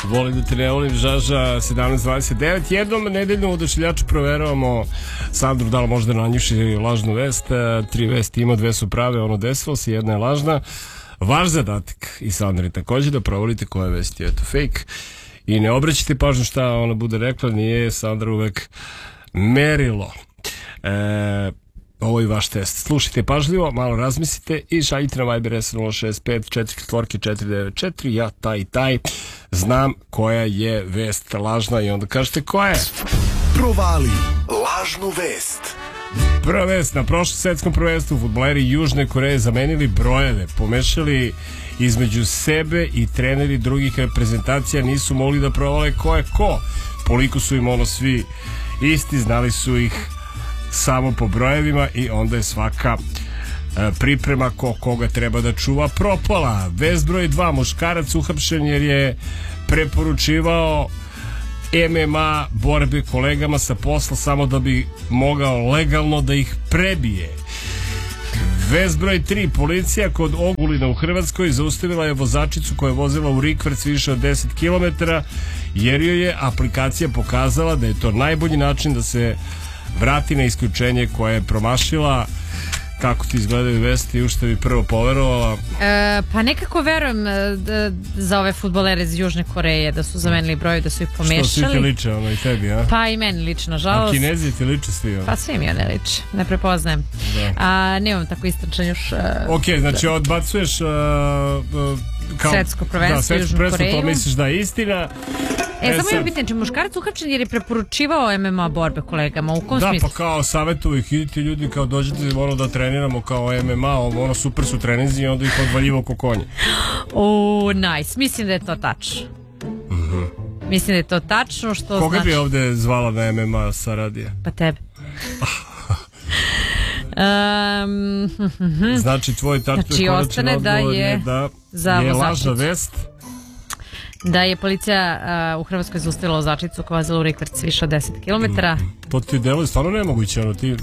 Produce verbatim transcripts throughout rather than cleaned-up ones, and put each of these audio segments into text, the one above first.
Volim da te ne volim, Žaža, sedamnaest dvadeset devet. Jednom nedeljnom odašiljaču proveravamo Sandru da li možda nanjuši lažnu vest. Tri vesti ima, dve su prave, ono desilo se, jedna je lažna. Vaš zadatak i Sandri također da provolite koja vest je to fake i ne obraćate pažnju šta ona bude rekla, nije Sandra uvek merilo. E, ovo je vaš test. Slušajte pažljivo, malo razmislite i šaljite na Viber S nula šest pet četiri četiri četiri devet četiri. Ja taj i taj znam koja je vest lažna i onda kažete koja je. Provali lažnu vest. Prva vest, na prošlom svetskom prvenstvu fudbaleri Južne Koreje zamenili brojeve, pomešali između sebe i treneri drugih reprezentacija nisu mogli da provale ko je ko. Koliko su im ono svi isti, znali su ih samo po brojevima i onda je svaka e, priprema ko koga treba da čuva propala. Vest broj dva, muškarac uhapšen jer je preporučivao M M A borbe kolegama sa posla samo da bi mogao legalno da ih prebije. Vest broj tri, policija kod Ogulina u Hrvatskoj zaustavila je vozačicu koja je vozila u rikverc više od deset kilometara jer joj je aplikacija pokazala da je to najbolji način da se vrati na isključenje koje je promašila. Kako ti izgledaju vesti, u što bi prvo poverovala? E, pa nekako verujem da, za ove fudbalere iz Južne Koreje da su zamenili broj, da su ih pomešali. Što svi ti liče, ono i tebi, a? Pa i meni lično, žalost. A Kinezi ti liče svi, ono? Pa svi mi one liče, ne prepoznajem. Da. A nemam tako istračan još... Uh, ok, znači odbacuješ uh, uh, kao... Svetsko prvenstvo da, Južnu Koreju. To misliš da je istina. E, e samo je pitanje, či muškarac uhapšen jer je preporučivao M M A borbe kolegama, u kom da, smislu? Da, pa kao savjetuju ih, idite ljudi, kao dođete, moramo da treniramo kao M M A, ono super su treninzi i onda ih odvaljivo ko konje. O, nice, mislim da je to tačno. Mm-hmm. Mislim da je to tačno, što koga znači... bi ovde zvala na M M A sa radija? Pa tebe. um, znači tvoj tačno znači, je konačan odgovor da je, da za je vozačicu. Lažna vest. Da je policija uh, u Hrvatskoj zaustavila vozačicu koja vozila u rikverc više od deset kilometara. Mm, to ti deluje stvarno nemoguće, ono ti...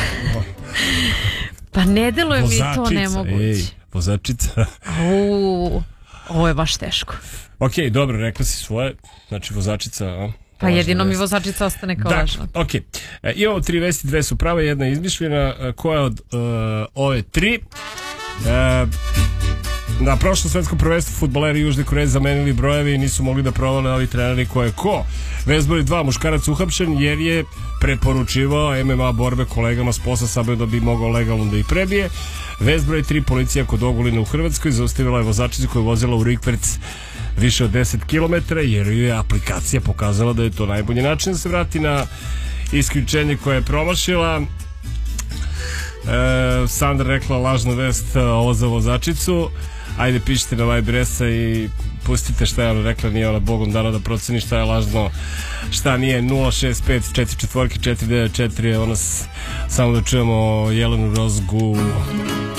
Pa ne deluje mi to nemoguće. Ej, vozačica. Uuu, ovo je baš teško. Ok, dobro, rekla si svoje, znači vozačica... A? Pa jedino mi vozačica ostane kao lažna. Ok, e, imamo tri vesti, dve su prave, jedna je izmišljena. Koja od uh, ove tri... Uh, Na prošlom svetskom prvenstvu fudbaleri Južne Koreje zamenili brojevi i nisu mogli da provale ovi treneri ko je ko. Vest broj dva, muškarac uhapšen jer je preporučivao M M A borbe kolegama s posla samo da bi mogao legalno da ih prebije. Vest broj tri, policija kod Ogulina u Hrvatskoj zaustavila je vozačicu koja je vozila u rikverc više od deset kilometara jer je aplikacija pokazala da je to najbolji način da se vrati na isključenje koje je promašila. E, Sandra rekla lažna vest, ovo za vozačicu. Ajde, pišite na Viberesa i pustite šta je ona rekla, nije ona bogom dana da proceni šta je lažno, šta nije. Nula šest pet četiri četiri četiri devet četiri. Ono samo da čujemo Jelenu Rozgu.